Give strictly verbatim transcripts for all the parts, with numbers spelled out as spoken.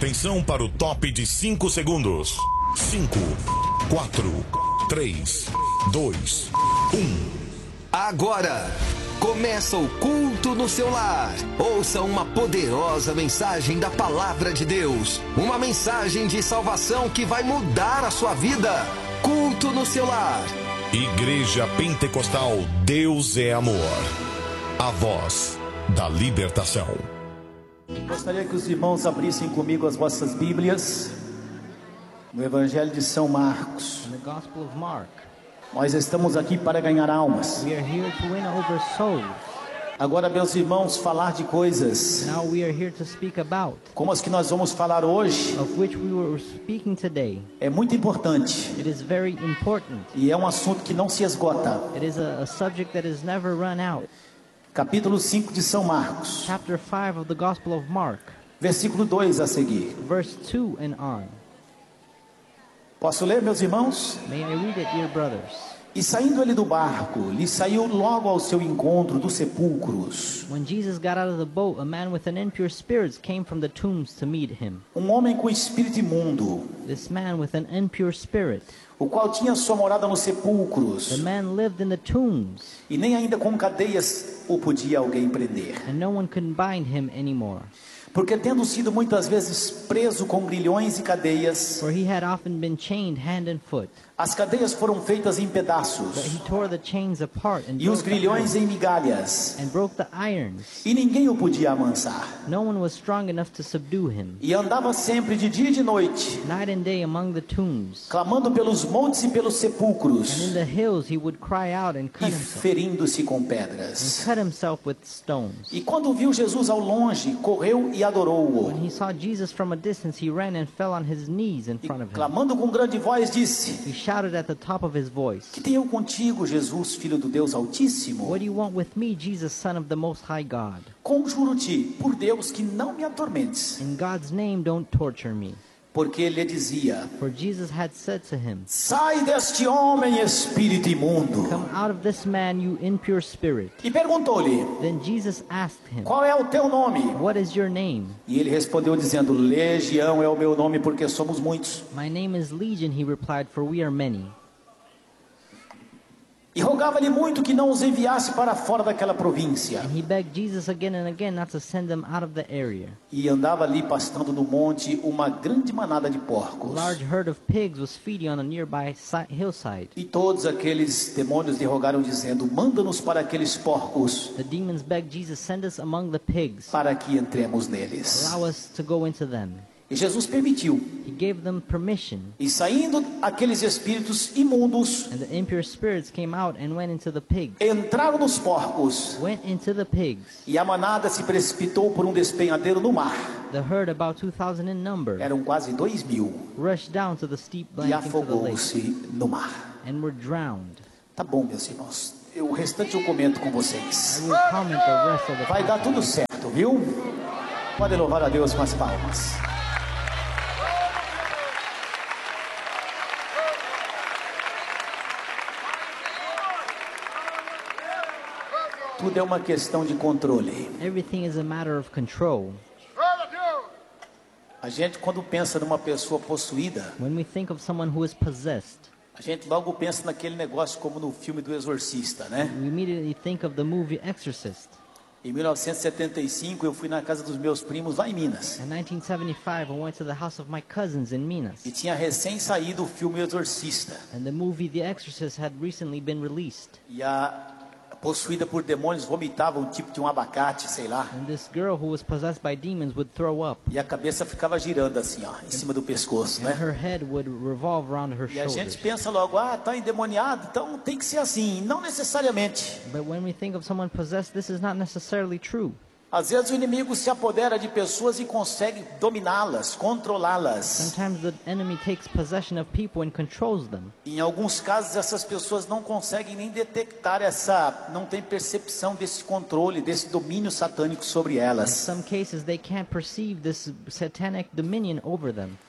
Atenção para o top de cinco segundos. cinco, quatro, três, dois, um. Agora começa o culto no seu lar. Ouça uma poderosa mensagem da palavra de Deus. Uma mensagem de salvação que vai mudar a sua vida. Culto no seu lar. Igreja Pentecostal Deus é Amor. A voz da libertação. Gostaria que os irmãos abrissem comigo as vossas Bíblias no Evangelho de São Marcos. In the Gospel of Mark. Nós estamos aqui para ganhar almas. We are here to win over souls. Agora, meus irmãos, falar de coisas Now we are here to speak about, como as que nós vamos falar hoje of which we were speaking today. é muito importante It is very important. e é um assunto que não se esgota. It is a, a subject that has never run out. Capítulo cinco de São Marcos, Chapter five of the Gospel of Mark, versículo dois a seguir. verse two and on. Posso ler, meus irmãos? May I read it, dear brothers? E saindo ele do barco, lhe saiu logo ao seu encontro dos sepulcros When Jesus got out of the boat, a man with an impure spirit came from the tombs to meet him. um homem com espírito imundo, This man with an impure spirit, o qual tinha sua morada nos sepulcros, the man lived in the tombs, e nem ainda com cadeias o podia alguém prender. and no one could bind him anymore. Porque tendo sido muitas vezes preso com grilhões e cadeias, For he had often been chained hand and foot, as cadeias foram feitas em but pedaços, he tore the chains apart and e os broke the grilhões irons, em migalhas, and broke the irons. e ninguém o podia amansar. No one was strong enough to subdue him. E andava sempre de dia e de noite, Night and day among the tombs, clamando pelos montes e pelos and in sepulcros, the hills he would cry out and cut e himself, ferindo-se com and pedras. cut himself with stones. E quando viu Jesus ao longe, correu e adorou-o. When he saw Jesus from a distance, he ran and fell on his knees in E front of him. clamando com grande voz disse: He shouted at the top of his voice, Que tenho contigo, Jesus, filho do Deus Altíssimo? "What do you want with me, Jesus, Son of the Most High God? Conjuro-te, por Deus, que não me atormentes. In God's name, don't torture me." Porque ele dizia: For Jesus had said to him, Sai deste homem, espírito imundo. "Come out of this man, you impure spirit." E perguntou-lhe: Then Jesus asked him, Qual é o teu nome? "What is your name?" E ele respondeu dizendo: Legião é o meu nome, porque somos muitos. "My name is Legion," he replied, "for we are many." E rogava-lhe muito que não os enviasse para fora daquela província. And he begged Jesus again and again not to send them out of the area. E andava ali pastando no monte uma grande manada de A porcos. large herd of pigs was feeding on a nearby si- hillside. E todos aqueles demônios lhe rogaram dizendo: Manda-nos para aqueles porcos, The demons begged Jesus, "Send us among the pigs. para que entremos neles. Allow us to go into them." E Jesus permitiu. He gave them permission. E saindo aqueles espíritos imundos, And the impure spirits came out and went into the pigs. entraram nos porcos. Went into the pigs. E a manada se precipitou por um despenhadeiro no mar. The herd, about two thousand in number, Eram quase dois mil. rushed down to the steep E bank into the lake afogou-se no mar. and were drowned. Tá bom, meus irmãos. Eu, o restante eu comento com vocês. I will comment the rest of the Vai dar tudo certo, viu? Pode louvar a Deus com as palmas. Tudo é uma questão de controle. Everything is a matter of control. A gente, quando pensa numa pessoa possuída, When we think of someone who is possessed, a gente logo pensa naquele negócio como no filme do Exorcista, né? we immediately think of the movie Exorcist. Em mil novecentos e setenta e cinco eu fui na casa dos meus primos lá em Minas. In nineteen seventy-five, I went to the house of my cousins in Minas, E tinha recém saído o filme Exorcista. and the movie The Exorcist had recently been released. E a possuída por demônios vomitava um tipo de um abacate, sei lá. And this girl who was possessed by demons would throw up, E a cabeça ficava girando assim, ó, em cima do pescoço, and né? her head would revolve around her E a gente shoulders. pensa logo, ah, tá endemoniado, então tem que ser assim. Não necessariamente. But when we think of someone possessed, this is not necessarily true. Às vezes o inimigo se apodera de pessoas e consegue dominá-las, controlá-las. Sometimes the enemy takes possession of people and controls them. Em alguns casos essas pessoas não conseguem nem detectar essa, não tem percepção desse controle, desse domínio satânico sobre In elas. some cases, they can't perceive this satanic dominion over them.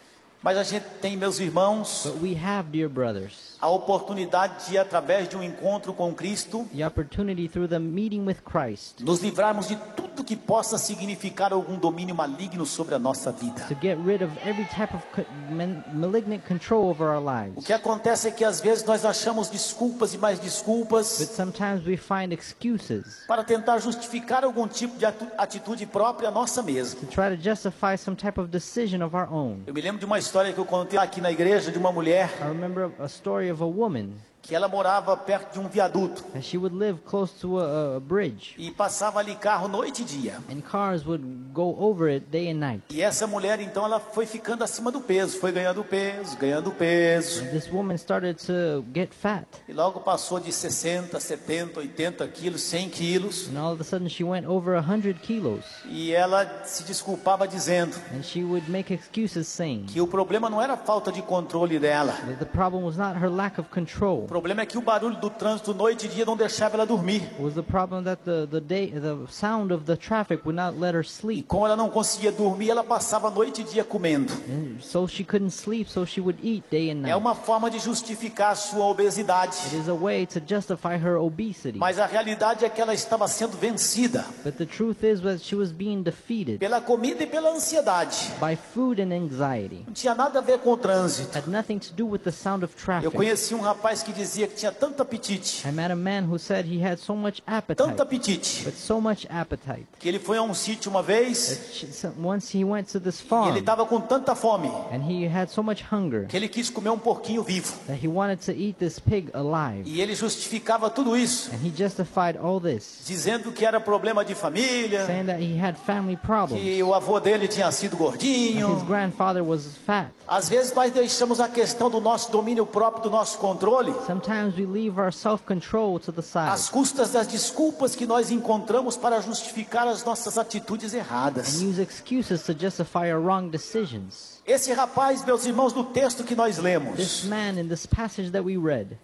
Mas a gente tem, meus irmãos, But we have, dear brothers, a oportunidade de, através de um encontro com Cristo, the opportunity through the meeting with Christ nos livrarmos de tudo que possa significar algum domínio maligno sobre a nossa vida. to get rid of every type of co- man- malignant control over our O lives. que acontece é que às vezes nós achamos desculpas e mais But desculpas sometimes we find excuses para tentar justificar algum tipo de atu- atitude própria nossa mesma. to try to justify some type of decision of our own. Eu me lembro de uma história que eu contei aqui na igreja de uma mulher I remember a story of a woman que ela morava perto de um viaduto and she would live close to a, a bridge, e passava ali carro noite e dia. and cars would go over it day and night. E essa mulher então ela foi ficando acima do peso, foi ganhando peso, ganhando peso. And this woman started to get fat, E logo passou de sessenta, setenta, oitenta quilos, cem quilos. and all of a sudden she went over one hundred kilos, E ela se desculpava dizendo and she would make excuses saying que o problema não era a falta de controle dela. that the problem was not her lack of control. O problema é que o barulho do trânsito noite e dia não deixava ela dormir. It was the problem that the, the day the sound of the traffic would not let her E sleep, como ela não conseguia dormir, ela passava a noite e dia comendo. and so she couldn't sleep, so she would eat day and É night. uma forma de justificar a sua obesidade. It is a way to justify her obesity. Mas a realidade é que ela estava sendo vencida But the truth is that she was being defeated pela comida e pela ansiedade. by food and anxiety. Não tinha nada a ver com o trânsito. Had nothing to do with the sound of Eu traffic. conheci um rapaz que dizia que tinha tanto apetite, I met a man who said he had so much tanto appetite, apetite, but so much appetite, que ele foi a um sítio uma vez that she, so- once he went to this e ele farm estava com tanta fome and he had so much hunger que ele quis comer um porquinho vivo. that he wanted to eat this pig alive. E ele justificava tudo isso, And he justified all this, dizendo que era problema de família, saying that he had family problems, que o avô dele tinha sido that his gordinho. grandfather was fat. Às vezes nós deixamos a questão do nosso domínio próprio, do nosso controle, Sometimes we leave our self-control to the side às custas das desculpas que nós encontramos para justificar as nossas atitudes erradas. and use excuses to justify our wrong decisions. Esse rapaz, meus irmãos, do texto que nós This lemos, man in this passage that we read,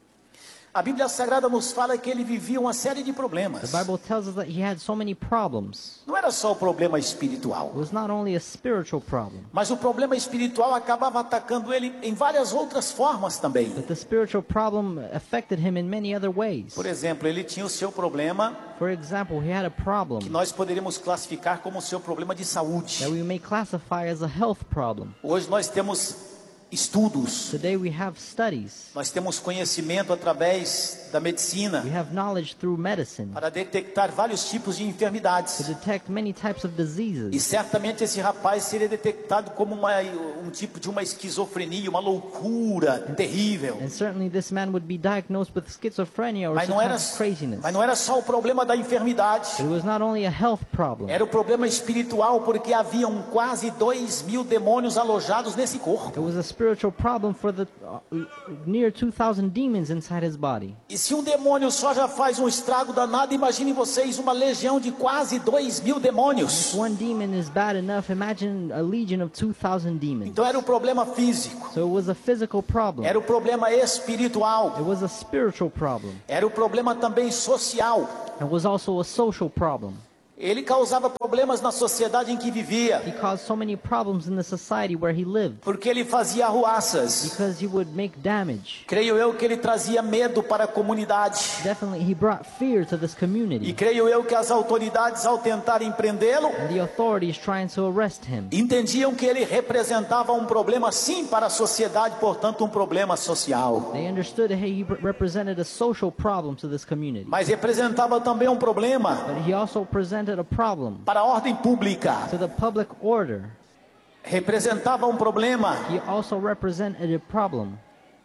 a Bíblia Sagrada nos fala que ele vivia uma série de problemas. the Bible tells us that he had so many problems. Não era só o problema It espiritual, was not only a spiritual problem, mas o problema espiritual acabava atacando ele em várias outras formas também. but the spiritual problem affected him in many other ways. Por exemplo, ele tinha o seu problema For example, he had a que problem nós poderíamos classificar como o seu problema de saúde. that we may classify as a health problem. Hoje nós temos estudos, Today we have studies, nós temos conhecimento através da medicina we have knowledge through medicine para detectar vários tipos de to enfermidades. detect many types of E diseases. certamente esse rapaz seria detectado como uma, um tipo de uma esquizofrenia, uma loucura terrível. And certainly this man would be diagnosed with schizophrenia or Mas some não, type era, of craziness. mas não era só o problema da enfermidade, It was not only a health problem, era o problema espiritual, porque haviam quase dois mil demônios alojados nesse corpo. it was a spiritual problem for the uh, near two thousand demons inside his body. E se um demônio só já faz um estrago danado, imaginem vocês uma legião de quase dois mil demônios. If one demon is bad enough, imagine a legion of two thousand demons. Então era o problema físico, So it was a physical problem. era o problema espiritual, It was a spiritual problem. era o problema também social. It was also a social problem. Ele causava problemas na sociedade em que vivia, He caused so many problems in the society where he lived porque ele fazia arruaças. because he would make damage. Creio eu que ele trazia medo para a comunidade. Definitely, he brought fear to this E community. creio eu que as autoridades, ao tentarem prendê-lo, And the authorities trying to arrest him entendiam que ele representava um problema sim para a sociedade, portanto um problema social. They understood that he represented a social problem to this community. Mas representava também um problema But he also presented a problem para a ordem pública. to the public order. Representava um problema He also represented a problem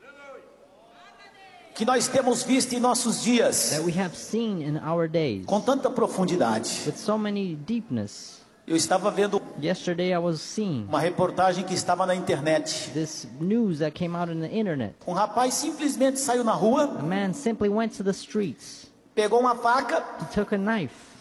que nós temos visto em nossos dias that we have seen in our days com tanta profundidade. with so many deepness. Eu estava vendo Yesterday I was seeing uma reportagem que estava na internet. this news that came out on the internet. Um rapaz simplesmente saiu na rua, A man simply went to the streets. pegou uma faca He took a knife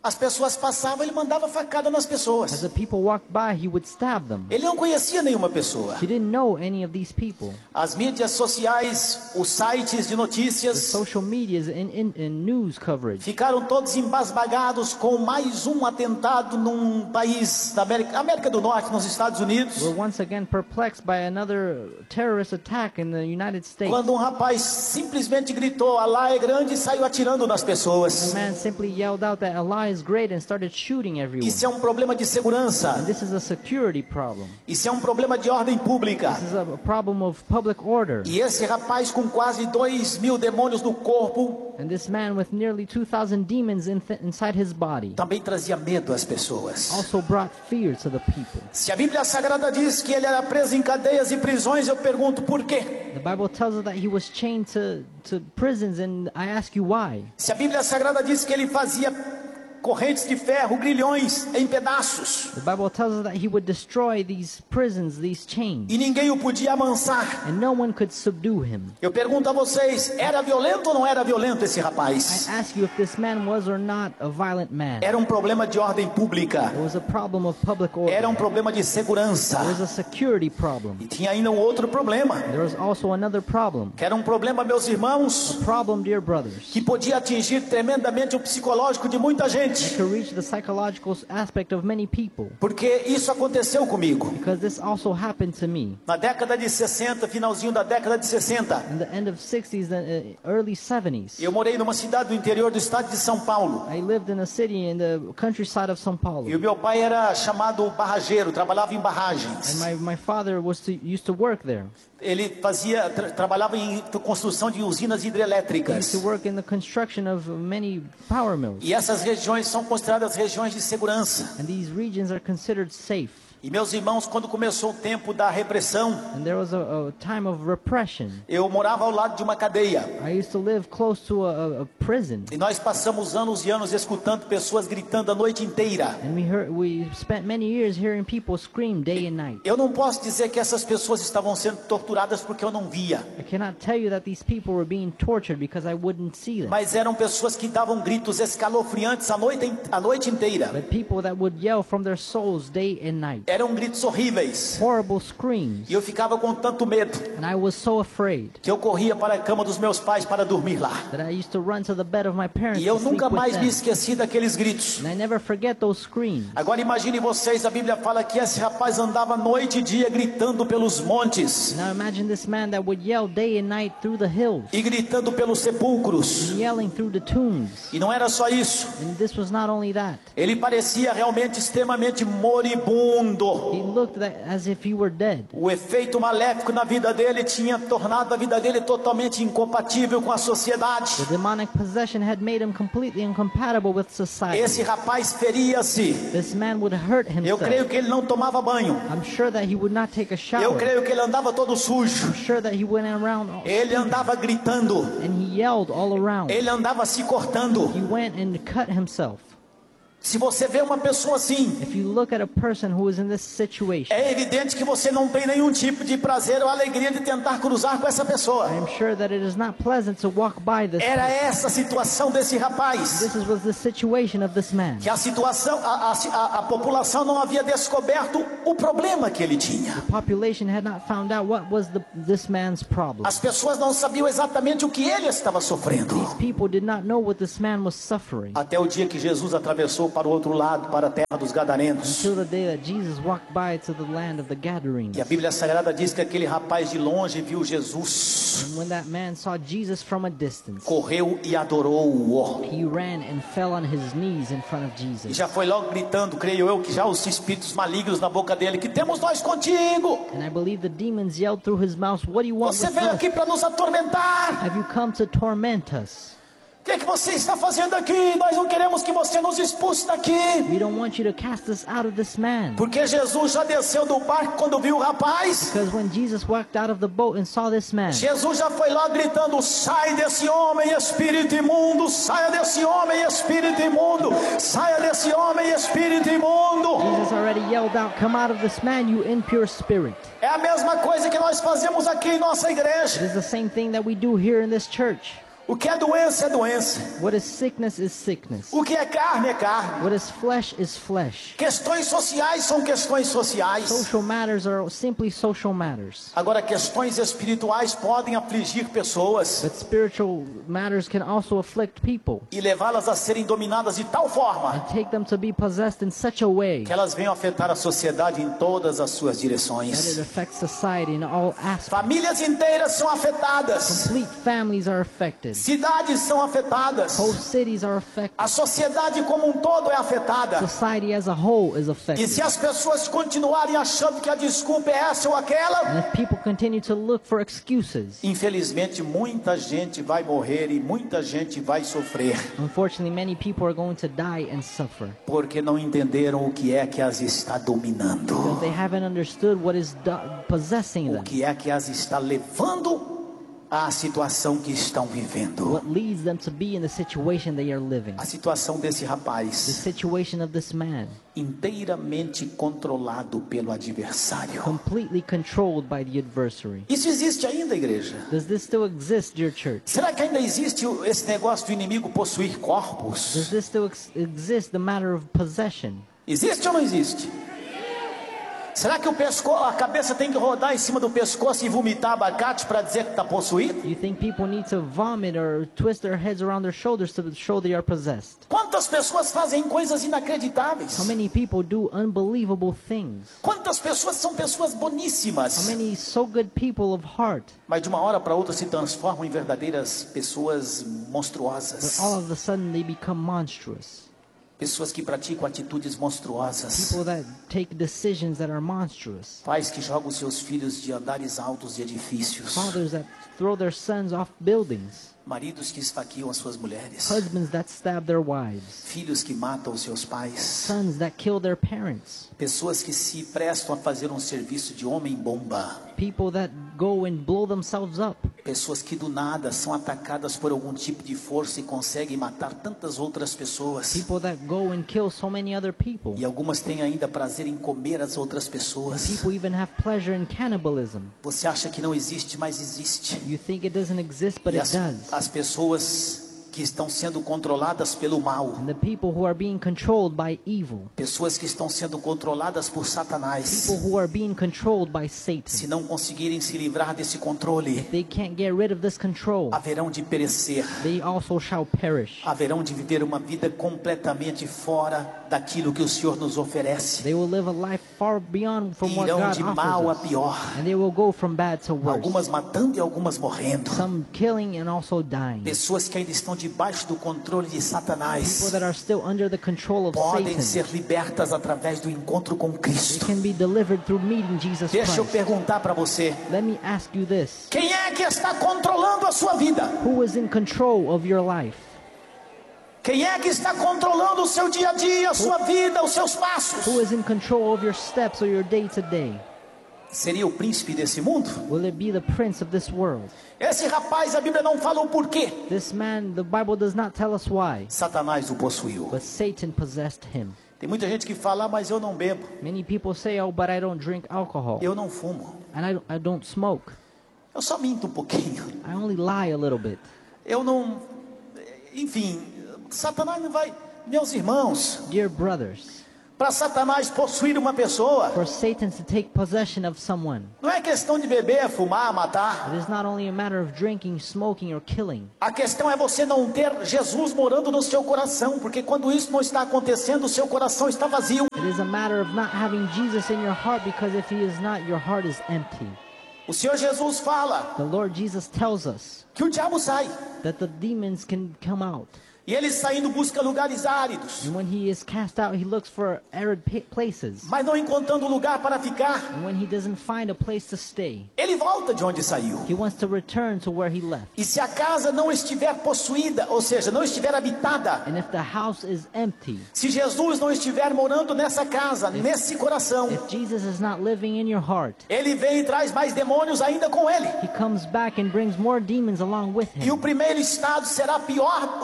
As pessoas passavam, ele mandava facada nas As pessoas. the people walked by, he would stab them. Ele não conhecia nenhuma pessoa. He didn't know any of these people. As mídias sociais, os sites de The notícias, social medias and, and, and news coverage ficaram todos embasbagados com mais um atentado num país da América, América do Norte, nos Estados Unidos. were once again perplexed by another terrorist attack in the United States. Quando um rapaz simplesmente gritou, Alá é grande, e saiu atirando nas The pessoas. man simply yelled out that Allah is great and started shooting everyone. Isso é um problema de segurança. And this is a security problem. Isso é um problema de ordem pública. This is a problem of public order. E esse rapaz com quase dois mil demônios no corpo And this man with nearly two thousand demons in th- inside his body também trazia medo às pessoas. also brought fear to the people. Se a Bíblia Sagrada diz que ele era preso em cadeias e prisões, eu pergunto por quê? The Bible tells us that he was chained to, to prisons, and I ask you why. Se a Bíblia Sagrada diz que ele fazia correntes de ferro, grilhões em pedaços, The Bible tells us that he would destroy these prisons, these chains, e ninguém o podia amansar, and no one could subdue him. eu pergunto a vocês, era violento ou não era violento esse I rapaz? ask you if this man was or not a violent man. Era um problema de ordem pública, It was a problem of public order. era um problema de segurança. It was a security problem. E tinha ainda um outro problema, There was also another problem. que era um problema, meus irmãos, A problem, dear brothers, que podia atingir tremendamente o psicológico de muita gente. to reach the psychological aspect of many people. Porque isso aconteceu comigo. Because this also happened to me. Na década de sessenta, finalzinho da década de sessenta, In the end of sixties, the uh, early seventies, eu morei numa cidade do interior do estado de São Paulo. I lived in a city in the countryside of São Paulo. E o meu pai era chamado barrageiro, trabalhava em barragens. And my, my father was to, used to work there. Ele fazia, tra trabalhava em construção de usinas He used hidrelétricas. to work in the construction of many power mills. E essas regiões são consideradas regiões de segurança. And these regions are considered safe. E meus irmãos, quando começou o tempo da repressão, And there was a, a time of repression. eu morava ao lado de uma cadeia. I used to live close to a, a, a prison. E nós passamos anos e anos escutando pessoas gritando a noite inteira. And we heard, we spent many years hearing people scream day and night. Eu não posso dizer que essas pessoas estavam sendo torturadas porque eu não via. I cannot tell you that these people were being tortured because I wouldn't see them. Mas eram pessoas que davam gritos escalofriantes a noite, a noite inteira. But people that would yell from their souls day and night. Eram gritos horríveis. Horrible screams. E eu ficava com tanto medo And I was so afraid que eu corria para a cama dos meus pais para dormir lá. that I used to run to the bed of my parents E eu to sleep nunca with mais me them. esqueci daqueles gritos. And I never forget those screams. Agora imagine vocês, a Bíblia fala que esse rapaz andava noite e dia gritando pelos montes Now imagine this man that would yell day and night through the hills, e gritando pelos sepulcros. yelling through the tombs. E não era só isso. And this was not only that. Ele parecia realmente extremamente moribundo. He looked that, as if he were dead. O efeito maléfico na vida dele tinha tornado a vida dele totalmente incompatível com a sociedade. The demonic possession had made him completely incompatible with society. Esse rapaz feria-se. This man would hurt Eu himself. creio que ele não tomava banho. I'm sure that he would not take a Eu shower. creio que ele andava todo sujo. I'm sure that he went around all- Ele andava gritando. and he yelled all around. Ele andava se cortando. He went and cut himself. Se você vê uma pessoa assim, If you look at a person who is in this situation, é evidente que você não tem nenhum tipo de prazer ou alegria de tentar cruzar com essa pessoa. I am sure that it is not pleasant to walk by this Era person. essa a situação desse rapaz. This is, was the situation of this man. Que a situação, a, a, a, a população não havia descoberto o problema que ele tinha. The population had not found out what was the, this man's problem. As pessoas não sabiam exatamente o que ele estava sofrendo. These people did not know what this man was suffering Até o dia que Jesus atravessou para o outro lado, para a terra dos Gadarenos. until the day that Jesus walked by to the land of the Gadarenes. E a Bíblia Sagrada diz que aquele rapaz de longe viu Jesus, And when that man saw Jesus from a distance, correu e adorou-o. he ran and fell on his knees in front of E Jesus. já foi logo gritando, creio eu, que já os espíritos malignos na boca dele, que temos nós contigo. And I believe the demons yelled through his mouth, "What do you want Você with veio us? aqui para nos atormentar. Have you come to torment us? O que é que você está fazendo aqui? Nós não queremos que você nos expulse daqui. We don't want you to cast us out of this man." Porque Jesus já desceu do barco quando viu o rapaz. Because when Jesus walked out of the boat and saw this man, Jesus já foi lá gritando, sai desse homem, espírito imundo, saia desse homem, espírito imundo, saia desse homem, espírito imundo. Jesus already yelled out, "Come out of this man, you impure spirit." É a mesma coisa que nós fazemos aqui em nossa It igreja. is the same thing that we do here in this church. O que é doença é doença. What is sickness is sickness. O que é carne é carne. What is flesh is flesh. Questões sociais são questões sociais. Social matters are simply social matters. Agora, questões espirituais podem afligir pessoas But spiritual matters can also afflict people e levá-las a serem dominadas de tal forma and take them to be possessed in such a way que elas venham afetar a sociedade em todas as suas that it direções. affects society in all aspects. Famílias inteiras são afetadas. Complete families are affected. Cidades são afetadas. Whole cities are affected. A sociedade como um todo é afetada. Society as a whole is E affected. se as pessoas continuarem achando que a desculpa é essa ou aquela, And if people continue to look for excuses, infelizmente muita gente vai morrer e muita gente vai sofrer, unfortunately many people are going to die and suffer porque não entenderam o que é que as está dominando, because they haven't understood what is do- possessing o them, que é que as está levando à situação que estão vivendo. what leads them to be in the situation they are living. A situação desse The rapaz, situation of this man, inteiramente controlado pelo adversário. completely controlled by the adversary. Isso existe ainda, igreja? Does this still exist, dear church? Será que ainda existe o- esse negócio do inimigo possuir Does corpos? this still ex- exist, the matter of possession? Existe ou não existe? Será que o pescoço, a cabeça tem que rodar em cima do pescoço e vomitar abacate para dizer que está possuído? You think people need to vomit or twist their heads around their shoulders to show they are possessed? Quantas pessoas fazem coisas inacreditáveis? How many people do unbelievable things? Quantas pessoas são pessoas How boníssimas, many so good people of heart, mas de uma hora para outra se transformam em verdadeiras pessoas but monstruosas? all of a sudden they become monstrous? Pessoas que praticam atitudes monstruosas. People that take decisions that are monstrous. Pais que jogam seus filhos de andares altos de edifícios. Fathers that throw their sons off buildings. Maridos que esfaqueiam as suas mulheres. Husbands that stab their wives. Filhos que matam os seus pais. Sons that kill their parents. Pessoas que se prestam a fazer um serviço de homem-bomba. People that go and blow themselves up. Pessoas que do nada são atacadas por algum tipo de força e conseguem matar tantas outras pessoas. People that go and kill so many other people. E algumas têm ainda prazer em comer as outras pessoas. People even have pleasure in cannibalism. Você acha que não existe, mas existe. You think it doesn't exist, but E it as, does. as pessoas que estão sendo controladas pelo mal. And the people who are being controlled by evil. Pessoas que estão sendo controladas por Satanás. People who are being controlled by Se Satan. não conseguirem se livrar desse controle, They can't get rid of this control. haverão de perecer. They also shall perish. Haverão de viver uma vida completamente fora daquilo que o Senhor nos oferece. They will live a life far beyond from what Irão God de mal a offers us. pior. And they will go from bad to worse. Algumas matando e algumas morrendo. Some killing and also dying. Pessoas que ainda estão debaixo do controle de People Satanás that are still under the control of podem Satan. ser libertas através do encontro com They Cristo. can be delivered through meeting Jesus Deixa eu Christ. perguntar para você: Let me ask you this. quem é que está controlando a sua vida? Who is in control of your life? Quem é que está controlando o seu dia a dia, a sua vida, os seus passos? Who is in control of your steps or your day to day? Seria o príncipe desse mundo? Will it be the prince of this world? Esse rapaz, a Bíblia não fala o porquê. This man, the Bible does not tell us why, Satanás o possuiu. but Satan possessed him. Tem muita gente que fala, ah, mas eu não bebo, Many people say, oh, but I don't drink alcohol, eu não fumo, and I, I don't smoke. eu só minto um pouquinho, I only lie a little bit. eu não... Enfim, Satanás não vai... Meus irmãos, Dear brothers, para Satanás possuir uma pessoa, for Satan to take possession of someone, não é questão de beber, fumar, matar. it is not only a matter of drinking, smoking, or killing. A questão é você não ter Jesus morando no seu coração, porque quando isso não está acontecendo, o seu coração está vazio. It is a matter of not having Jesus in your heart, because if he is not, your heart is empty. O Senhor Jesus fala The Lord Jesus tells us que o diabo sai, that the demons can come out. e ele saindo busca lugares áridos, And when he is cast out, he looks for arid pa- places. mas não encontrando lugar para ficar, And when he doesn't find a place to stay, ele volta de onde saiu. he wants to return to where he left. E se a casa não estiver possuída, ou seja, não estiver habitada, And if the house is empty, se Jesus não estiver morando nessa casa, nesse coração, if Jesus is not living in your heart, ele vem e traz mais demônios ainda com ele. he comes back and brings more demons along with E o him. primeiro estado será pior, o segundo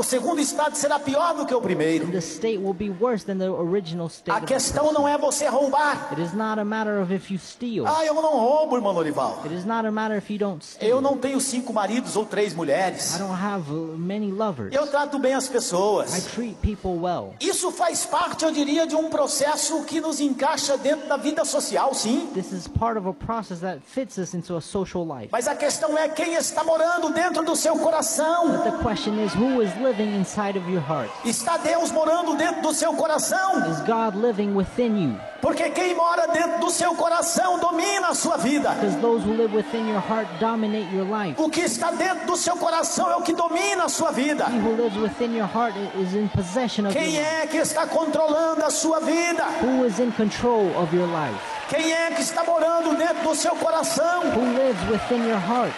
estado será pior do que o primeiro. the state will be worse than the original state. A of the questão person. não é você roubar. It is not a matter of if you steal. Ah, eu não roubo, irmão Lorival. It is not a matter if you don't steal. Eu não tenho cinco maridos ou três I mulheres. don't have uh, many lovers. Eu trato bem as I pessoas. treat people well. Isso faz parte, eu diria, de um processo que nos encaixa dentro da vida social, sim. This is part of a process that fits us into a social life. Mas a questão é quem está morando dentro do seu coração. But the question is, who is living inside of your heart? Está Deus morando dentro do seu coração? Is God living within you? Porque quem mora dentro do seu coração domina a sua vida. Because those who live within your heart dominate your life. O que está dentro do seu coração é o que domina a sua vida. He who lives within your heart is in possession of your Quem life. é que está controlando a sua vida? Who is in control of your life? Quem é que está morando dentro do seu coração? Who lives within your heart?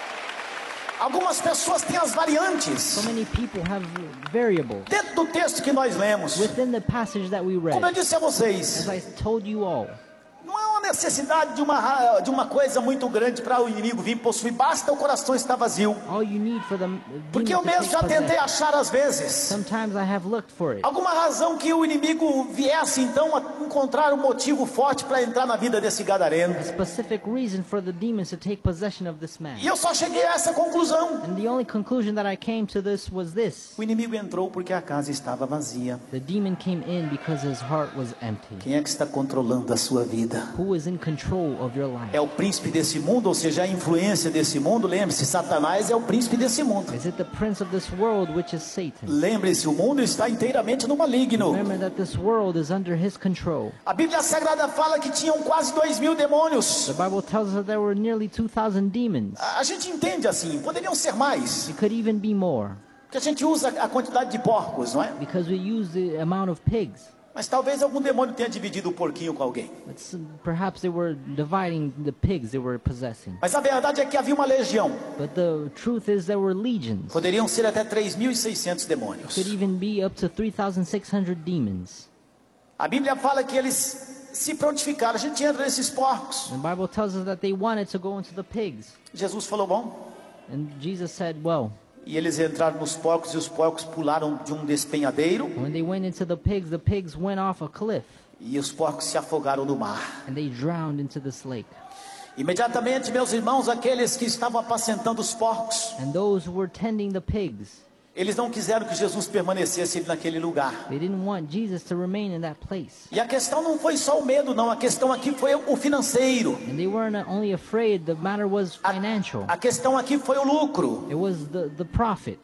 Algumas pessoas têm as variantes. So many people have variables Dentro do texto que nós lemos, within the passage that we como eu read. disse a vocês, As I told you all, não há uma necessidade de uma, ra- de uma coisa muito grande para o inimigo vir possuir. Basta o coração estar vazio. all you need for the Porque demon eu to mesmo take já tentei possession. achar às vezes Sometimes I have looked for it. alguma razão que o inimigo viesse então a encontrar um motivo forte para entrar na vida desse gadareno. A specific reason for the demons to take possession of this man. E eu só cheguei a essa conclusão. And the only conclusion that I came to this was this. O inimigo entrou porque a casa estava vazia. The demon came in because his heart was empty. Quem é que está controlando a sua vida? Who is in control of your life? É o príncipe desse mundo, ou seja, a influência desse mundo? Lembre-se, Satanás é o príncipe desse mundo. Is it the prince of this world, which is Satan? Lembre-se, o mundo está inteiramente no maligno. Remember that this world is under his control. A Bíblia Sagrada fala que tinham quase dois mil demônios. The Bible tells us that there were nearly two thousand demons. A a gente entende assim, poderiam ser mais. It could even be more, Porque a gente usa a quantidade de porcos, não é? because we use the amount of pigs. Mas talvez algum demônio tenha dividido o porquinho com alguém. But s- perhaps they were dividing the pigs they were possessing. Mas a verdade é que havia uma legião. But the truth is there were legions. Poderiam ser até três mil e seiscentos demônios. Could even be up to three thousand six hundred demons. A Bíblia fala que eles se prontificaram. A gente entra nesses porcos. The Bible tells us that they wanted to go into the pigs. Jesus falou, bom. And Jesus said, well, E eles entraram nos porcos e os porcos pularam de um despenhadeiro. when they went into the pigs, the pigs went off a cliff. E os porcos se afogaram no mar. And they drowned into this lake. Imediatamente, meus irmãos, aqueles que estavam apacentando os porcos, And those who were tending the pigs, eles não quiseram que Jesus permanecesse naquele lugar. they didn't want Jesus to remain in that place. E a questão não foi só o medo, não. A questão aqui foi o financeiro. And they weren't only afraid, the matter was A, financial. a questão aqui foi o lucro. It was the, the profit.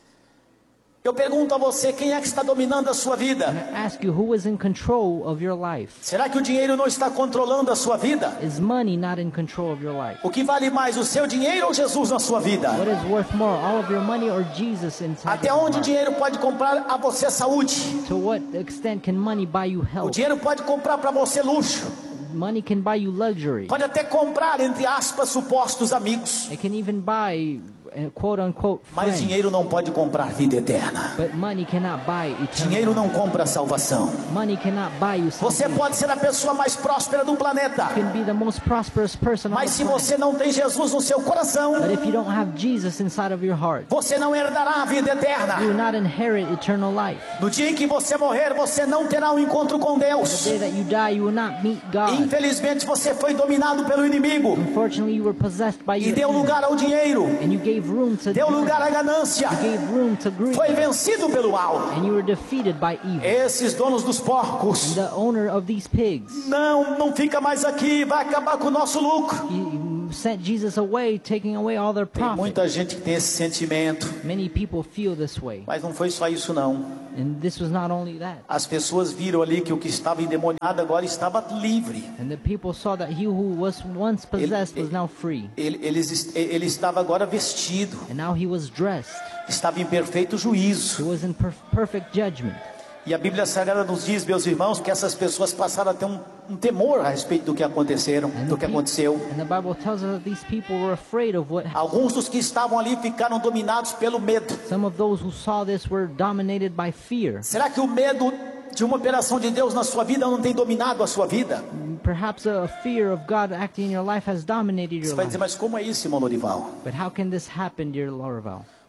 Eu pergunto a você, quem é que está dominando a sua vida? I ask you, who is in control of your life? Será que o dinheiro não está controlando a sua vida? Is money not in control of your life? O que vale mais, o seu dinheiro ou Jesus na sua vida? What is worth more, all of your money or Jesus inside Até of your onde o heart? dinheiro pode comprar a você saúde? To what extent can money buy you O health? dinheiro pode comprar para você luxo. Money can buy you luxury. Pode até comprar, entre aspas, supostos amigos. It can even buy uh, quote unquote Mas friends. dinheiro não pode comprar vida eterna. But money cannot buy eternal Dinheiro life. não compra salvação. Money cannot buy you Você salvation. pode ser a pessoa mais próspera do planeta. You can be the most prosperous person on Mas the se planet. você não tem Jesus no seu coração, But if you don't have Jesus inside of your heart, você não herdará a vida you will eterna. not inherit eternal life. No dia em que você morrer, você não terá um encontro com Deus. The day that you die, you will not meet God. Infelizmente, você foi dominado pelo inimigo Unfortunately, you were possessed by e your deu enemy, lugar ao dinheiro, and you gave room to deu greed. lugar à ganância, You gave room to greed, foi vencido pelo mal. and you were defeated by evil. Esses donos dos porcos, The owner of these pigs, não, não fica mais aqui, vai acabar com o nosso lucro. he sent Jesus away, taking away all their Tem profit. muita gente que tem esse sentimento, Many people feel this way, mas não foi só isso não. and this was not only that. As pessoas viram ali que o que estava endemoniado agora estava livre. And the people saw that he who was once possessed was now free, Ele, ele, ele estava agora vestido, and now he was dressed. estava em perfeito He juízo. was in per- perfect judgment. E a Bíblia Sagrada nos diz, meus irmãos, que essas pessoas passaram a ter um, um temor a respeito do que aconteceram, And do the, que peop- aconteceu. and the Bible tells us that these people were afraid of what happened. Alguns dos que estavam ali ficaram dominados pelo medo. Some of those who saw this were dominated by fear. Será que o medo de uma operação de Deus na sua vida não tem dominado a sua vida? Perhaps a fear of God acting in your life has dominated Você your vai dizer, life. mas como é isso, irmão Lorival? But how can this happen, dear Laravel?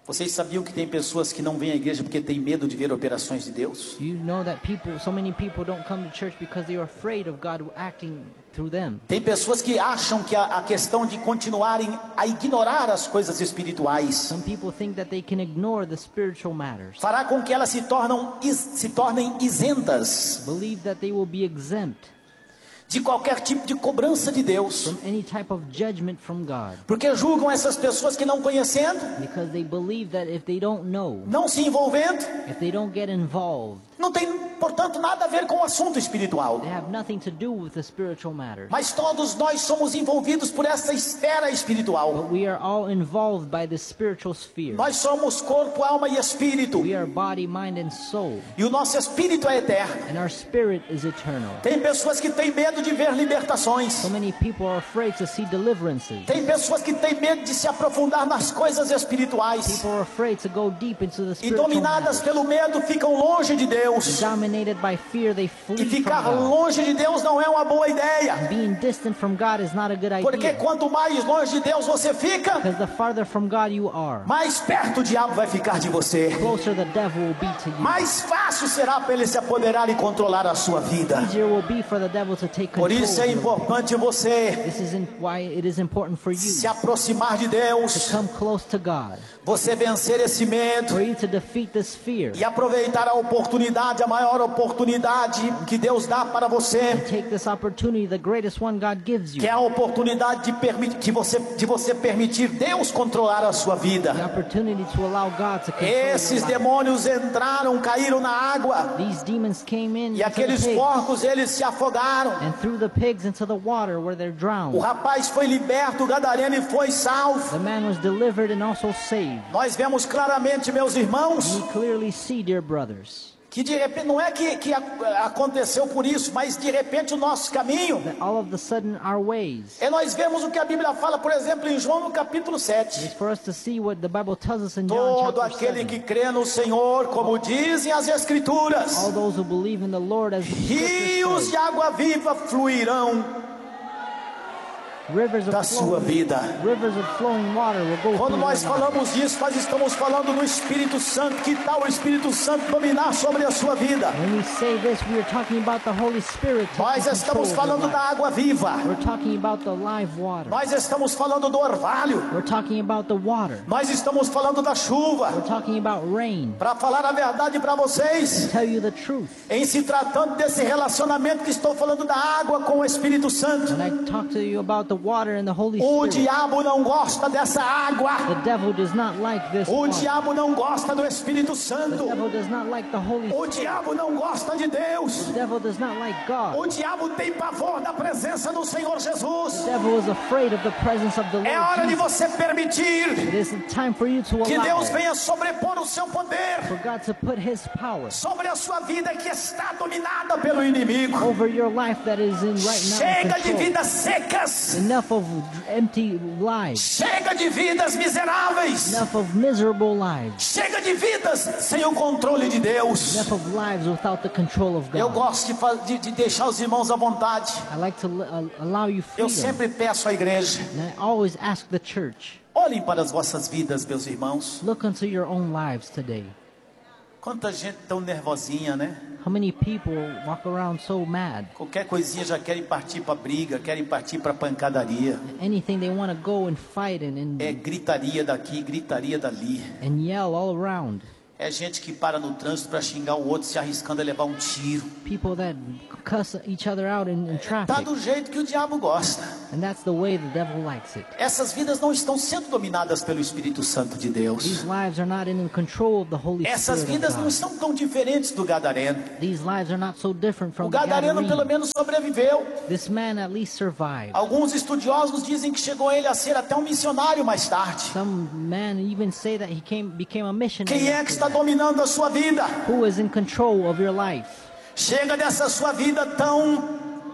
Vocês sabiam que tem pessoas que não vêm à igreja porque têm medo de ver operações de Deus? Do you know that people, so many people don't come to church because they are afraid of God acting through them? Tem pessoas que acham que a, a questão de continuarem a ignorar as coisas espirituais Some people think that they can ignore the spiritual matters, fará com que elas se, tornam, is- se tornem isentas believe that they will be exempt de qualquer tipo de cobrança de Deus, from any type of judgment from God, porque julgam essas pessoas que não conhecendo, because they believe that if they don't know, não se envolvendo, if they don't get involved, não tem, portanto, nada a ver com o assunto espiritual. they have nothing to do with the spiritual matters. Mas todos nós somos envolvidos por essa esfera espiritual. But we are all involved by the spiritual sphere. Nós somos corpo, alma e espírito. We are body, mind, and soul, E o nosso espírito é eterno. and our spirit is eternal. Tem pessoas que têm medo de ver libertações. So many people are afraid to see deliverances. Tem pessoas que têm medo de se aprofundar nas coisas espirituais. People are afraid to go deep into the E spiritual dominadas matters. pelo medo ficam longe de Deus. Dominated by fear, they E flee from ficar God. longe de Deus não é uma boa ideia. Being distant from God is not a good Porque idea. quanto mais longe de Deus você fica, Because the farther from God you are, mais perto o diabo vai ficar de você. closer the devil will be to you. Mais fácil será para ele se apoderar e controlar a sua vida. Easier will be for the devil to take Por control. isso é of you. importante você This is in, why it is important for you se aproximar de Deus, to come close to God, você vencer esse medo for you to defeat this fear, e aproveitar a oportunidade, a maior oportunidade que Deus dá para você, take this opportunity, the greatest one God gives you, que é a oportunidade de, permi- de, você, de você permitir Deus controlar a sua the vida. opportunity to allow God to control Esses your life. demônios entraram, caíram na água, These demons came in e into the aqueles pigs, porcos eles se afogaram. and threw the pigs into the water where they're O drowned. rapaz foi liberto, o gadareno e foi salvo. The man was delivered and also saved. Nós vemos claramente, meus irmãos, We clearly see, dear brothers, que de repente não é que, que a- aconteceu por isso, mas de repente o nosso caminho that all of a sudden our ways, é nós vemos o que a Bíblia fala, por exemplo, em João no capítulo sete. is for us to see what the Bible tells us in John Todo chapter aquele seven. que crê no Senhor, como dizem as Escrituras, All those who believe in the Lord, as the rios scripture de says, água viva fluirão rivers da of sua flowing, vida. rivers of flowing water will go Quando through nós your life. falamos disso, nós estamos falando do Espírito Santo. Que tal o Espírito Santo dominar sobre a sua vida? When we say this, we are talking about the Holy Spirit taking Nós control estamos of your falando da life. água viva. We're talking about the live water. Nós estamos falando do orvalho. We're talking about the water. Nós estamos falando da chuva. We're talking about rain. Para falar a verdade para vocês, Tell you the truth. em se tratando desse relacionamento que estou falando da água com o Espírito Santo, When I talk to you about the water and the Holy o Spirit, diabo não gosta dessa água. the devil does not like this O water. diabo não gosta do Espírito The Santo. devil does not like the Holy O Spirit. diabo não gosta de Deus. The devil does not like God. O diabo tem pavor da presença do Senhor Jesus. The devil is afraid of the presence of the É hora Lord de Jesus. você permitir It is time for you to que allow Deus venha sobrepor o seu poder for God to put His power sobre a sua vida que está dominada pelo inimigo. over your life that is in right now in Chega de control. vidas secas. Enough of empty lives. Chega de vidas miseráveis. Enough of miserable lives. Chega de vidas sem o controle de Deus. Enough of lives without the control of Eu God. gosto de, fa- de- de deixar os irmãos à vontade. I like to uh, allow you Eu freedom. sempre peço à igreja: And I always ask the church, olhem para as vossas vidas, meus irmãos. look into your own lives today. Quanta gente tão nervosinha, né? How many people walk around so mad? Qualquer coisinha já querem partir para briga, querem partir para pancadaria. Anything they want to go and fight and, and, É gritaria daqui, gritaria dali. and yell all around. É gente que para no trânsito para xingar o outro, se arriscando a levar um tiro. People that cuss each other out in, in Tá traffic. do jeito que o diabo gosta. And that's the way the devil likes it. Essas vidas não estão sendo dominadas pelo Espírito Santo de Deus. These lives are not in the control of the Holy Essas Spirit vidas of não God. estão tão diferentes do gadareno. These lives are not so different O from the gadareno pelo Gadarene. menos sobreviveu. This man at least survived. Alguns estudiosos dizem que chegou ele a ser até um missionário mais tarde. Some men even say that he came, became a missionary. Quem é que está dominando a sua vida? Who is in control of your life? Chega dessa sua vida tão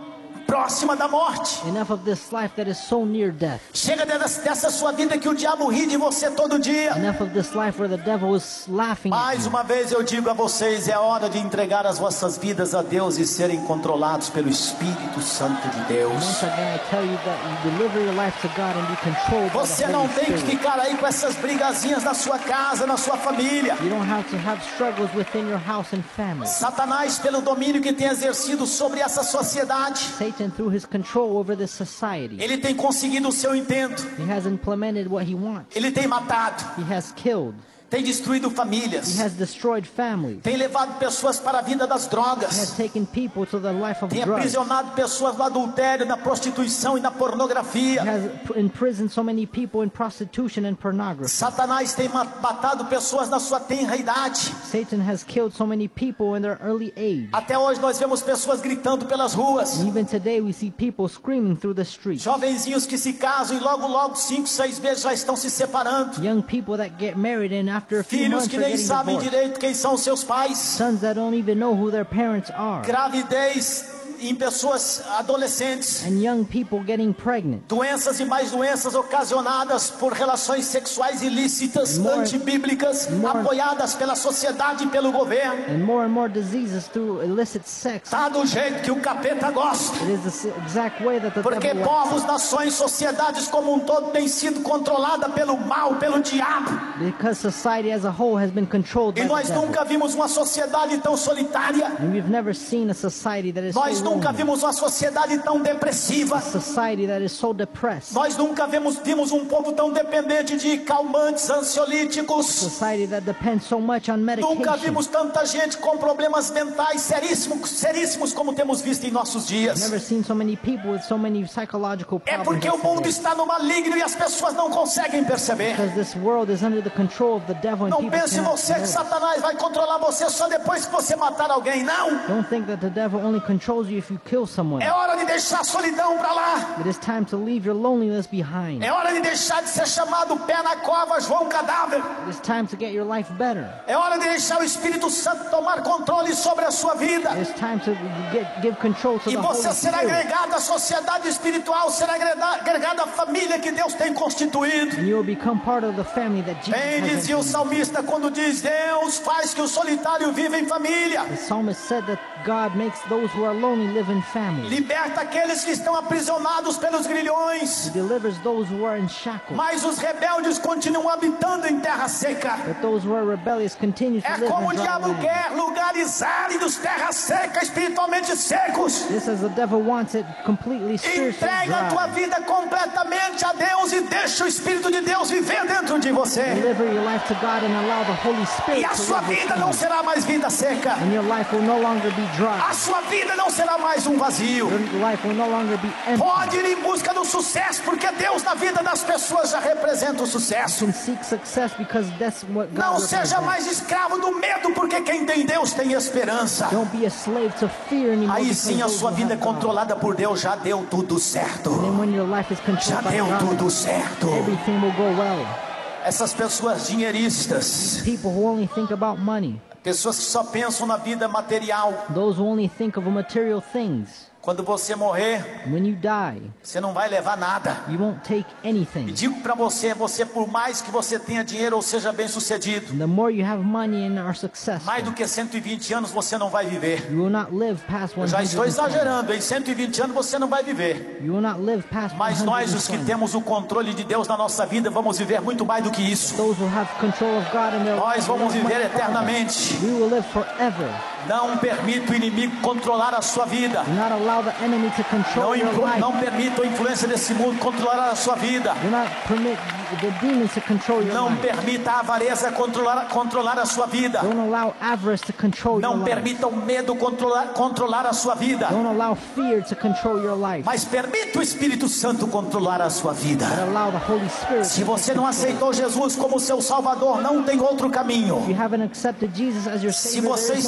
próxima da morte. Enough of this life that is so near death. Chega dessa, dessa sua vida que o diabo ri de você todo dia. Enough of this life where the devil is laughing at Mais you. uma vez eu digo a vocês, é hora de entregar as vossas vidas a Deus e serem controlados pelo Espírito Santo de Deus. Once again, I tell you that you deliver your life to God and be controlled by Você the não Holy tem que Spirit. ficar aí com essas brigazinhas na sua casa, na sua família. You don't have to have struggles within your house and family. Satanás, pelo domínio que tem exercido sobre essa sociedade, Satan, through his control over this society, ele tem conseguido o seu intento. he has implemented what he wants. Ele tem matado, He has killed. tem destruído He famílias, has destroyed families. tem levado pessoas para a vida das He has drogas, taken people to the life of tem drugs. aprisionado pessoas no adultério, na prostituição e na He pornografia. has pr- imprisoned so many people in prostitution and pornography. Satanás tem ma- matado pessoas na sua tenra idade. Satan has killed so many people in their early age. Até hoje nós vemos pessoas gritando pelas ruas, And even today we see people screaming through the streets. jovenzinhos que se casam e logo logo cinco, seis meses já estão se separando, Young people that get married and after a few filhos months que are nem getting sabem divorced. direito quem são seus pais, Sons that don't even know who their parents are. gravidez em pessoas adolescentes, And young people getting pregnant. doenças e mais doenças ocasionadas por relações sexuais ilícitas, More- antibíblicas, more- apoiadas pela sociedade e pelo governo. And more and more diseases through illicit sex. Tá do jeito que o capeta gosta. It is the s- exact way that the Porque devil wants. povos, nações, sociedades como um todo têm sido controladas pelo mal, pelo diabo. Because society as a whole has been controlled E by the nós devil. nunca vimos uma sociedade tão solitária. And we've never seen a society that is Nós so nunca lonely. vimos uma sociedade tão depressiva. A society that is so depressed. Nós nunca vimos, vimos um povo tão dependente de calmantes, ansiolíticos. Society that depends so much on medication. Nunca vimos tanta gente com problemas mentais seríssimos, seríssimos como temos visto em nossos dias. Never seen so many people with so many psychological É problems. porque as o mundo today. está no maligno e as pessoas não conseguem perceber. Because this world is under the control of the devil and Não people pense cannot você que know. Satanás vai controlar você só depois que você matar alguém. Não. Don't think that the devil only controls you if you kill someone. É hora de deixar a solidão para lá. It is time to leave your loneliness behind. É hora de deixar de ser chamado pé na cova, João Cadáver. It is time to get your life better. É hora de deixar o Espírito Santo tomar controle sobre a sua vida. It is time to get, give control to E the você Holy será Spirit. agregado à sociedade espiritual, será agrega- agregado à família que Deus tem constituído. And you will become part of the family that Jesus Bem has dizia o entered. salmista quando diz: Deus faz que o solitário viva em família. The psalmist said that God makes those who are lonely live in family. Liberta aqueles que estão aprisionados pelos grilhões. He delivers those who are in shackles. Mas os rebeldes continuam habitando em terra seca. But those who are rebellious continue to É live como o in dry diabo land. quer, lugares áridos, terra seca, espiritualmente secos. Just as the devil wants it completely spiritually Entrega a tua dry. vida completamente a Deus e deixa o Espírito de Deus viver dentro de você. Deliver your life to God and allow the Holy E Spirit a to sua live vida within não you. será mais vida seca. And your life will no longer be dry. A sua vida não será mais um vazio. Your life will no longer be empty. Pode ir em busca do sucesso, porque Deus na vida das pessoas já representa o sucesso. You can seek success because that's what God Não seja represents. mais escravo do medo, porque quem tem Deus tem esperança. Don't be a slave to fear anymore. Aí because sim a those sua who vida é have God. controlada por Deus, já deu tudo certo. Then when your life is Já controlled by deu God, tudo certo. everything will go well. Essas pessoas dinheiristas, People who only think about money, pessoas que só pensam na vida material. those who only think of material things, Quando você morrer, when you die, você não vai levar nada. you won't take E anything. digo para você, você por mais que você tenha dinheiro ou seja bem sucedido, And the more you have money and are successful, mais do que cento e vinte anos você não vai viver. you will not live past Eu já estou one hundred twenty. exagerando, em cento e vinte anos você não vai viver. You will not live past Mas nós, os que one hundred twenty. temos o controle de Deus na nossa vida, vamos viver muito mais do que isso. Those who have control of God in their Nós lives vamos will viver live forever. eternamente. We will live forever. Não permita o inimigo controlar a sua vida. Do not allow the enemy to Não, control your impro- life. não permita a influência desse mundo controlar a sua vida. Do not permit the demons to control your Não life. permita a avareza controlar, controlar a sua vida. Don't allow avarice to control your Não life. permita o medo controlar, controlar a sua vida. Don't allow fear to control your life. Mas permita o Espírito Santo controlar a sua vida. But allow the Holy Spirit Se to você não control. aceitou Jesus como seu Salvador, não tem outro caminho. If you haven't accepted Jesus as your Se Savior, você there is no está, other way.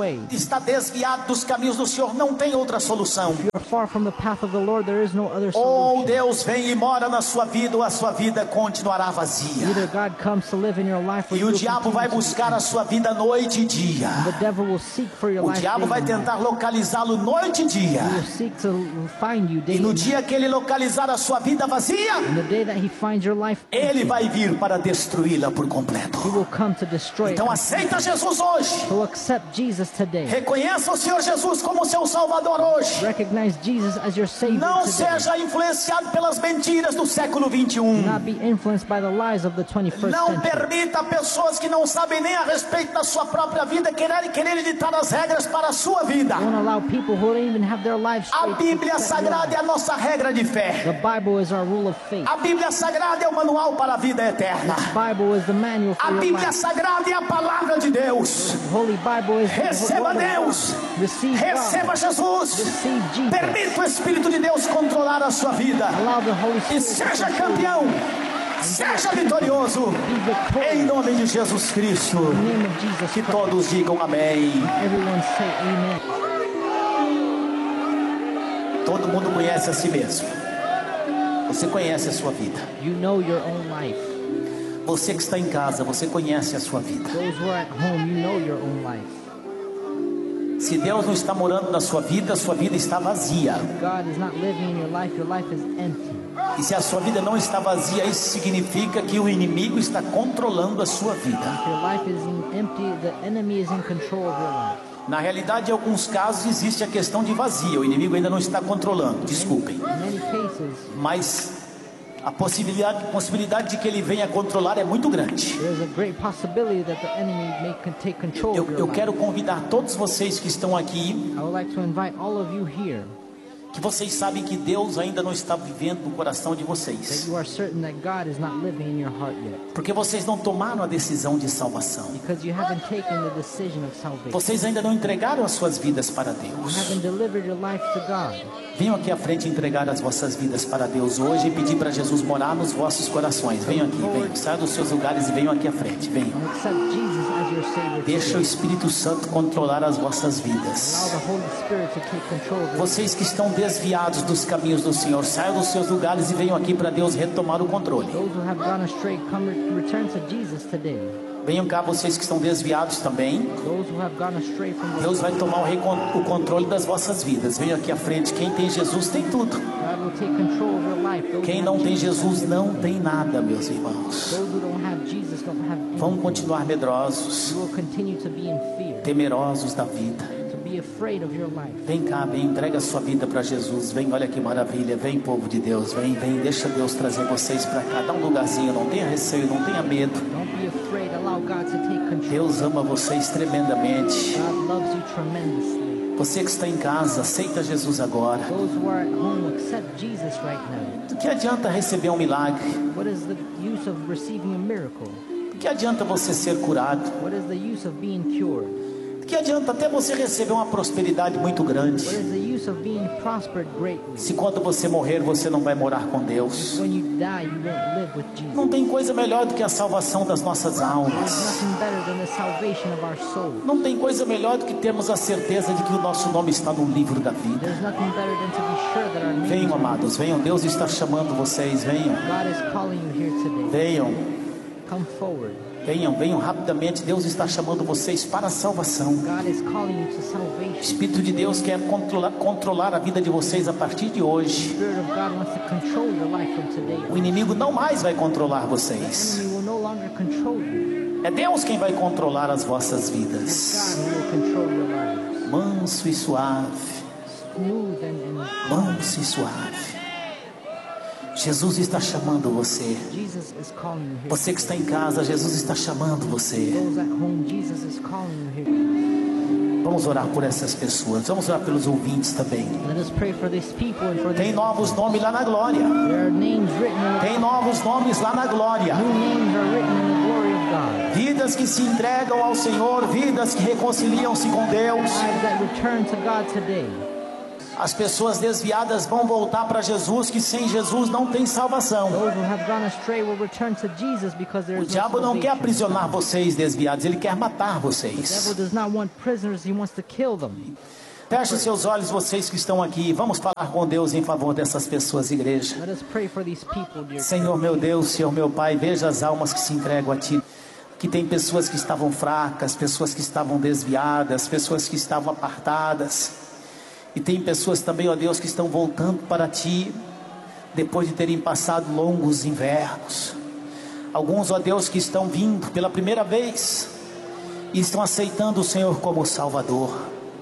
way. está desviado dos caminhos do Senhor, não tem outra solução. If you are far from the path of the Lord, there is no other Ou solution. Deus vem e mora na sua vida, ou a sua vida continuará vazia. Either God comes to live in your life, or E you o will diabo vai continue to buscar a sua vida noite e dia. The devil will seek for your O life diabo day vai and night. tentar localizá-lo noite e dia. He will seek to find you day E no and night. dia que ele localizar a sua vida vazia, And the day that he finds your life ele empty, vai vir para destruí-la por he completo. will come to destroy Então it. aceita Jesus hoje. So accept Jesus today. Reconheça o Senhor Jesus como seu Salvador hoje. Recognize Jesus as your Savior Não today. seja influenciado pelas mentiras do século vinte e um. Do not be influenced by the lies of the twenty-first Não century. permita pessoas que não sabem nem a respeito da sua própria vida quererem querer ditar as regras para a sua vida. Don't allow people who don't even have their lives A straight to Bíblia set your Sagrada é a life. nossa regra de The fé. Bible is our rule of faith. A Bíblia Sagrada é o manual para a vida eterna. The Bible is the manual A for your Bíblia life. Sagrada é a palavra de Deus. The Holy Bible is the Receba word of Deus. God. Receive Receba God. Jesus. Receive Jesus. Permita o Espírito de Deus controlar a sua vida. Allow the Holy E Spirit to seja control campeão. you. Seja vitorioso. Be victorious. Em nome de Jesus Cristo. In the name of Jesus Que Christ. todos digam amém. Everyone say amen. Todo mundo conhece a si mesmo. Você conhece a sua vida. You know your own life. Você que está em casa, você conhece a sua vida. Those who are at home, you know your own life. Se Deus não está morando na sua vida, a sua vida está vazia. God is not living in your life, your life is empty. E se a sua vida não está vazia, isso significa que o inimigo está controlando a sua vida. If your life is in empty, the enemy is in control of your life. Na realidade, em alguns casos existe a questão de vazia. O inimigo ainda não está controlando, desculpem. In many cases, Mas a possibilidade, possibilidade de que ele venha controlar é muito grande. there's a great possibility that the enemy may con- take control Eu, of your eu life. quero convidar todos vocês que estão aqui, I would like to invite all of you here que vocês sabem que Deus ainda não está vivendo no coração de that vocês. you are certain that God is not living in your heart yet, Porque vocês não tomaram a decisão de salvação. because you haven't taken the decision of salvation. Vocês ainda não entregaram as suas vidas para You Deus. haven't delivered your life to God. Venham aqui à frente entregar as vossas vidas para Deus hoje e pedir para Jesus morar nos vossos corações. Venham aqui, venham. Saiam dos seus lugares e venham aqui à frente. Venham. And accept Jesus as your Savior Deixa o today. Espírito Santo controlar as vossas Allow vidas. the Holy Spirit to take control of your life. Vocês que estão desviados dos caminhos do Senhor, saiam dos seus lugares e venham aqui para Deus retomar o controle. Those who have gone astray, come return to Jesus today. Venham cá vocês que estão desviados também. Those who have gone astray from the Deus vai tomar o, recon- o controle das vossas vidas. Venham aqui à frente. Quem tem Jesus tem tudo. God will take control of your life. Those Quem who não have tem Jesus, Jesus não tem nada, meus irmãos. those who don't have Jesus don't have anything. Vamos continuar medrosos, You will continue to be in fear, temerosos da vida. to be afraid of your life. Vem cá, vem, entrega a sua vida para Jesus. Vem, olha que maravilha. Vem, povo de Deus. Vem, vem, deixa Deus trazer vocês para cá. Dá um lugarzinho, não tenha receio, não tenha medo. Don't be afraid. Allow God to take control. Deus ama vocês tremendamente. God loves you tremendously. Você que está em casa, aceita Jesus agora. Those who are at home, accept Jesus right now. Do que adianta receber um milagre? What is the use of receiving a miracle? Do que adianta você ser curado? What is the use of being cured? Do que adianta até você receber uma prosperidade muito grande? What is the use of being prospered greatly? Se quando você morrer, você não vai morar com Deus. When you die, you won't live with Jesus. Não tem coisa melhor do que a salvação das nossas There's almas. nothing better than the salvation of our soul. Não tem coisa melhor do que termos a certeza de que o nosso nome está no livro da vida. There's nothing better than to be sure that our names Venham, are amados, venham. Deus está chamando vocês. Venham, God is calling you here today. venham, Come forward. venham, venham rapidamente. Deus está chamando vocês para a salvação. God is calling you to O salvation. Espírito de Deus quer controlar, controlar a vida de vocês a partir de hoje. The Spirit of God wants to control your life from today. O inimigo não mais vai controlar The vocês. enemy will no longer control you. É Deus quem vai controlar as vossas It's vidas. God who will control your lives. Manso e suave, Smooth and, and manso e suave. Jesus está chamando você. Jesus is calling you here. Você que está em casa, Jesus está chamando você. Those at home, Jesus is calling you here. Vamos orar por essas pessoas. Vamos orar pelos ouvintes também. Let us pray for these people and for Tem these. novos nomes lá na glória. There are names written in Tem novos nomes lá na glória. New names are written in the glory of God. Vidas que se entregam ao Senhor, vidas que reconciliam-se com Deus. Lives that return to God today. As pessoas desviadas vão voltar para Jesus, que sem Jesus não tem salvação. Those who have gone astray will return to Jesus because there O is no diabo não quer salvation. aprisionar vocês desviados, ele quer matar The vocês. devil does not want prisoners, he wants to kill them. Feche seus olhos, vocês que estão aqui. Vamos falar com Deus em favor dessas pessoas, igreja. Let us pray for these people, dear Senhor meu Deus, Senhor meu Pai, veja as almas que se entregam a Ti. Que tem pessoas que estavam fracas, pessoas que estavam desviadas, pessoas que estavam apartadas. E tem pessoas também, ó Deus, que estão voltando para Ti, depois de terem passado longos invernos. Alguns, ó Deus, que estão vindo pela primeira vez e estão aceitando o Senhor como Salvador.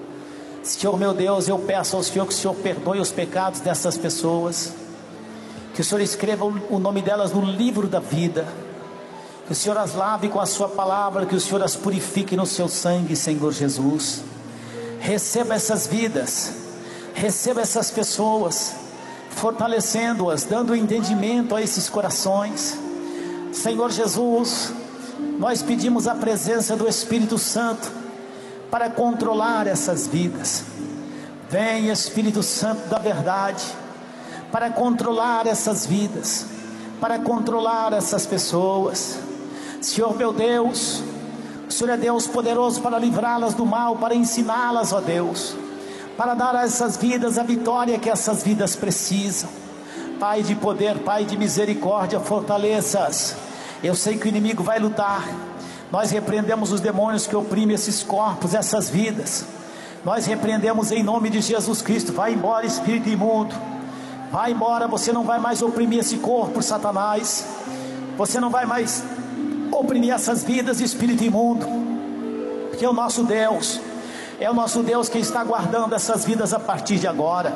Senhor meu Deus, eu peço ao Senhor que o Senhor perdoe os pecados dessas pessoas, que o Senhor escreva o nome delas no livro da vida, que o Senhor as lave com a sua palavra, que o Senhor as purifique no seu sangue, Senhor Jesus. Receba essas vidas, receba essas pessoas, fortalecendo-as, dando entendimento a esses corações. Senhor Jesus, nós pedimos a presença do Espírito Santo para controlar essas vidas. Vem, Espírito Santo da verdade, para controlar essas vidas, para controlar essas pessoas. Senhor meu Deus, o Senhor é Deus poderoso para livrá-las do mal, para ensiná-las, ó Deus, para dar a essas vidas a vitória que essas vidas precisam. Pai de poder, Pai de misericórdia, fortaleça-as. Eu sei que o inimigo vai lutar. Nós repreendemos os demônios que oprimem esses corpos, essas vidas. Nós repreendemos em nome de Jesus Cristo. Vai embora, espírito imundo. Vai embora, você não vai mais oprimir esse corpo, Satanás. Você não vai mais oprimir essas vidas, espírito imundo. Porque é o nosso Deus, é o nosso Deus quem está guardando essas vidas a partir de agora.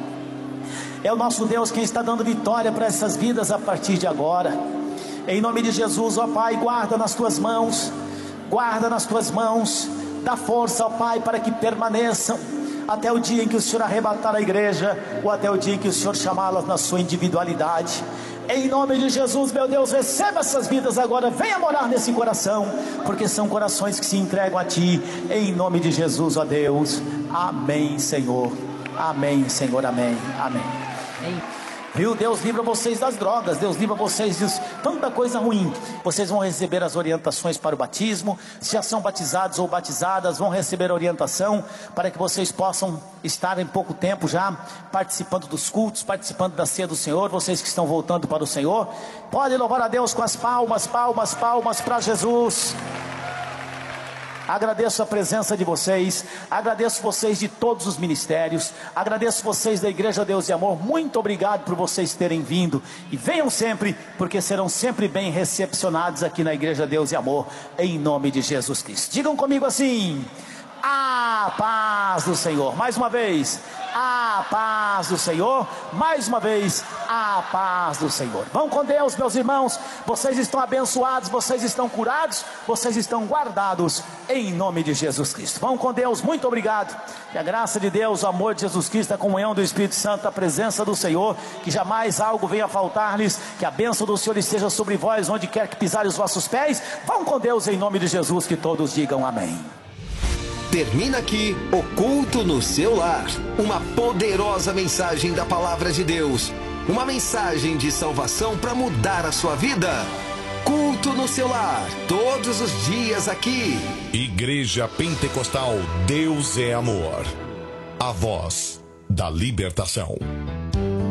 É o nosso Deus quem está dando vitória para essas vidas a partir de agora. Em nome de Jesus, ó Pai, guarda nas tuas mãos, guarda nas tuas mãos, dá força, ó Pai, para que permaneçam até o dia em que o Senhor arrebatar a igreja, ou até o dia em que o Senhor chamá-las na sua individualidade. Em nome de Jesus, meu Deus, receba essas vidas agora, venha morar nesse coração, porque são corações que se entregam a Ti, em nome de Jesus, ó Deus. Amém, Senhor. Amém, Senhor, amém, amém. Viu? Deus livra vocês das drogas, Deus livra vocês de tanta coisa ruim. Vocês vão receber as orientações para o batismo. Se já são batizados ou batizadas, vão receber orientação para que vocês possam estar em pouco tempo já participando dos cultos, participando da ceia do Senhor. Vocês que estão voltando para o Senhor, podem louvar a Deus com as palmas, palmas, palmas para Jesus. Agradeço a presença de vocês, agradeço vocês de todos os ministérios, agradeço vocês da Igreja Deus e Amor. Muito obrigado por vocês terem vindo, e venham sempre, porque serão sempre bem recepcionados aqui na Igreja Deus e Amor, em nome de Jesus Cristo. Digam comigo assim: a paz do Senhor. Mais uma vez, a paz do Senhor. Mais uma vez, a paz do Senhor. Vão com Deus, meus irmãos. Vocês estão abençoados, vocês estão curados, vocês estão guardados em nome de Jesus Cristo. Vão com Deus, muito obrigado. Que a graça de Deus, o amor de Jesus Cristo, a comunhão do Espírito Santo, a presença do Senhor, que jamais algo venha faltar-lhes, que a bênção do Senhor esteja sobre vós, onde quer que pisarem os vossos pés. Vão com Deus em nome de Jesus, que todos digam amém. Termina aqui o Culto no Seu Lar, uma poderosa mensagem da Palavra de Deus, uma mensagem de salvação para mudar a sua vida. Culto no Seu Lar, todos os dias aqui. Igreja Pentecostal Deus é Amor, a voz da libertação.